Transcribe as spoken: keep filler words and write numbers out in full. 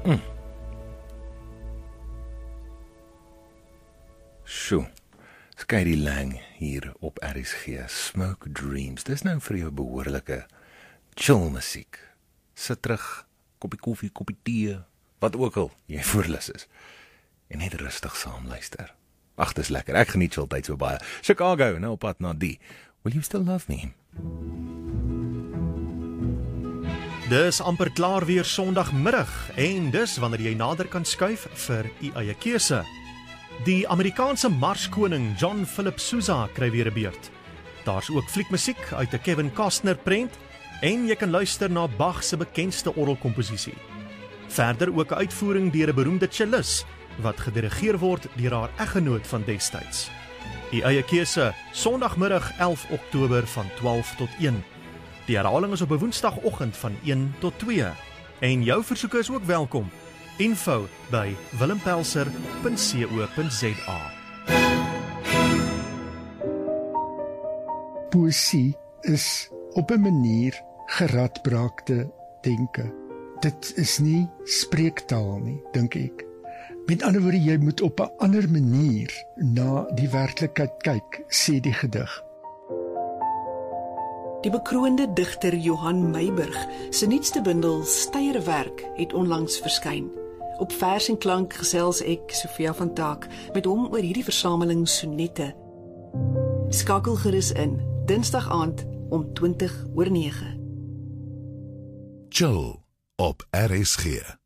Mm. Sjoe, skei die lang hier op R S G, Smoke Dreams, dis nou vir jou behoorlike chill musiek. Sit terug, koppie koffie, koppie tee, wat ook al jy voorlus is, en net rustig saam luister. Ag, dis lekker, ek geniet chill tyd so baie. Chicago, nou op pad na die Will You Still Love Me? Dis amper klaar weer Sondagmiddag en dis wanneer jy nader kan skuif vir u eie keuse. Die Amerikaanse Marskoning John Philip Sousa kry weer 'n beurt. Daar's ook fliekmusiek uit 'n Kevin Costner prent en jy kan luister na Bach se bekendste orgelkomposisie. Verder ook 'n uitvoering deur 'n beroemde cellist wat gedirigeer word deur haar eggenoot van destyds. U eie keuse, Sondagmiddag elf Oktober van twaalf tot een. Die herhaling is op 'n Woensdagoggend van een tot twee. En jou versoeke is ook welkom. Info by willempelser punt co punt za. Poesie is op 'n manier geradbraakte denke. Dit is nie spreektaal nie, dink ek. Met ander woorde, jy moet op 'n ander manier na die werklikheid kyk, sê die gedig. Die bekroonde digter Johan Meiburg se nuutste bundel Steyerwerk het onlangs verskyn. Op Vers en Klank gesels ek, Sofia van Taak, met hom oor hierdie versameling sonette. Skakel gerus in, Dinsdag aand om twintig oor nege. Chill op R S G.